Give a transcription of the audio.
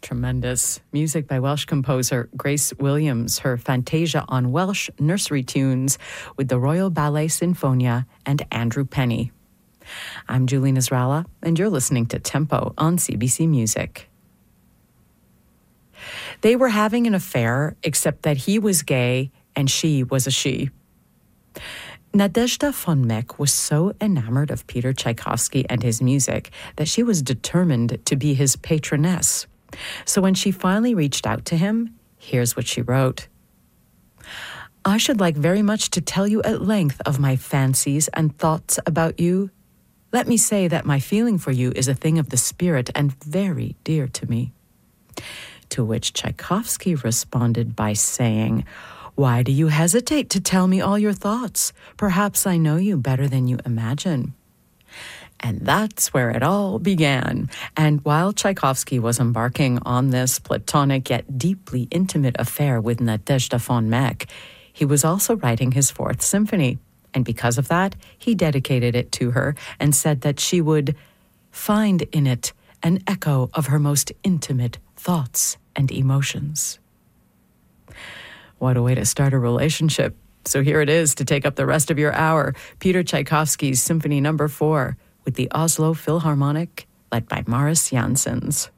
Tremendous music by Welsh composer Grace Williams, her Fantasia on Welsh nursery tunes with the Royal Ballet Sinfonia and Andrew Penny. I'm Julie Nasrallah, and you're listening to Tempo on CBC Music. They were having an affair, except that he was gay and she was a she. Nadezhda von Meck was so enamored of Peter Tchaikovsky and his music that she was determined to be his patroness. So when she finally reached out to him, here's what she wrote. I should like very much to tell you at length of my fancies and thoughts about you. Let me say that my feeling for you is a thing of the spirit and very dear to me. To which Tchaikovsky responded by saying, why do you hesitate to tell me all your thoughts? Perhaps I know you better than you imagine. And that's where it all began. And while Tchaikovsky was embarking on this platonic yet deeply intimate affair with Nadezhda von Meck, he was also writing his Fourth Symphony. And because of that, he dedicated it to her and said that she would find in it an echo of her most intimate thoughts and emotions. What a way to start a relationship. So here it is to take up the rest of your hour. Peter Tchaikovsky's Symphony No. 4 with the Oslo Philharmonic, led by Maurice Janssens.